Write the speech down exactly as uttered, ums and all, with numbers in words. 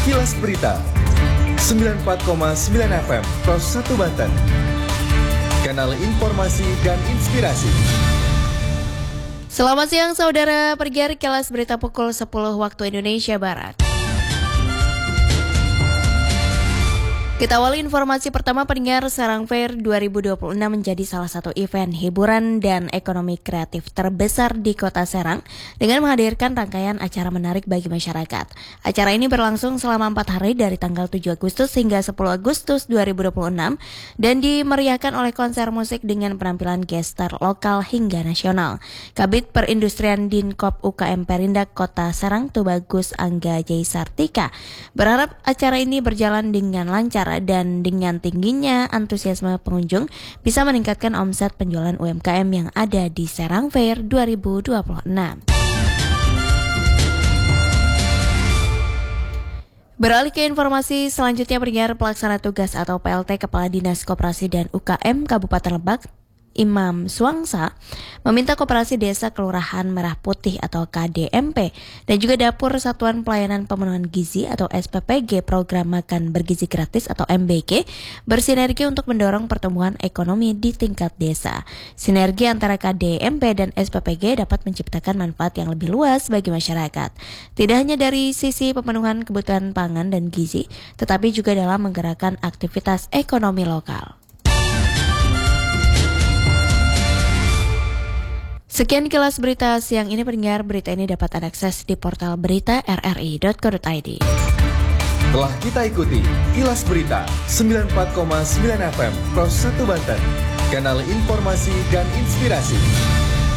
Kilas Berita sembilan puluh empat koma sembilan F M Pros satu Banten. Kanal informasi dan inspirasi. Selamat siang saudara, pergiar Kilas Berita pukul sepuluh waktu Indonesia Barat. Kita awali informasi pertama. Pendengar, Serang Fair dua ribu dua puluh enam menjadi salah satu event hiburan dan ekonomi kreatif terbesar di Kota Serang dengan menghadirkan rangkaian acara menarik bagi masyarakat. Acara ini berlangsung selama empat hari dari tanggal tujuh Agustus hingga sepuluh Agustus dua ribu dua puluh enam dan dimeriahkan oleh konser musik dengan penampilan gestar lokal hingga nasional. Kabid Perindustrian Dinkop U K M Perindak Kota Serang Tubagus Angga Jaisartika berharap acara ini berjalan dengan lancar dan dengan tingginya antusiasme pengunjung bisa meningkatkan omset penjualan U M K M yang ada di Serang Fair dua ribu dua puluh enam. Beralih ke informasi selanjutnya, pendengar, pelaksana tugas atau P L T Kepala Dinas Koperasi dan U K M Kabupaten Lebak Imam Suwangsa meminta Koperasi Desa Kelurahan Merah Putih atau K D M P dan juga Dapur Satuan Pelayanan Pemenuhan Gizi atau S P P G Program Makan Bergizi Gratis atau M B G bersinergi untuk mendorong pertumbuhan ekonomi di tingkat desa. Sinergi antara K D M P dan S P P G dapat menciptakan manfaat yang lebih luas bagi masyarakat. Tidak hanya dari sisi pemenuhan kebutuhan pangan dan gizi, tetapi juga dalam menggerakkan aktivitas ekonomi lokal. Sekian Kilas Berita siang ini, pendengar. Berita ini dapat Anda akses di portal berita r r i dot co dot i d. Telah kita ikuti Kilas Berita sembilan puluh empat koma sembilan F M Pros satu Banten. Kanal informasi dan inspirasi.